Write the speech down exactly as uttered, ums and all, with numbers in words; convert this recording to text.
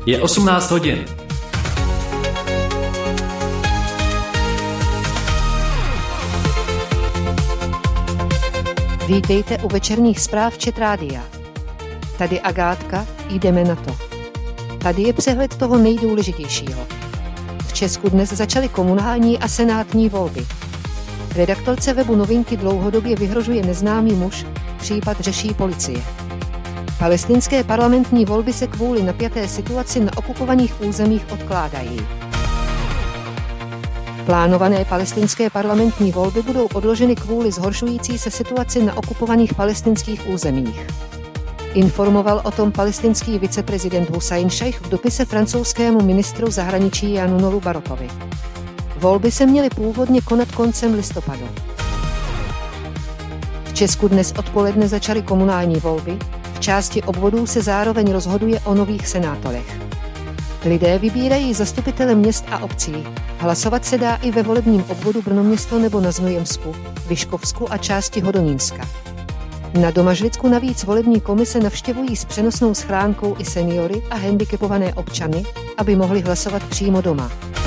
Je osmnáct hodin. Vítejte u večerních zpráv Čet rádia. Tady Agátka, jdeme na to. Tady je přehled toho nejdůležitějšího. V Česku dnes začaly komunální a senátní volby. Redaktorce webu Novinky dlouhodobě vyhrožuje neznámý muž, případ řeší policie. Palestinské parlamentní volby se kvůli napjaté situaci na okupovaných územích odkládají. Plánované palestinské parlamentní volby budou odloženy kvůli zhoršující se situaci na okupovaných palestinských územích. Informoval o tom palestinský viceprezident Husajn Šajch v dopise francouzskému ministru zahraničí Janu Barotovi. Volby se měly původně konat koncem listopadu. V Česku dnes odpoledne začaly komunální volby, v části obvodů se zároveň rozhoduje o nových senátorech. Lidé vybírají zastupitele měst a obcí. Hlasovat se dá i ve volebním obvodu Brnoměsto nebo na Znojemsku, Vyškovsku a části Hodonínska. Na Domažlicku navíc volební komise navštěvují s přenosnou schránkou i seniory a handicapované občany, aby mohli hlasovat přímo doma.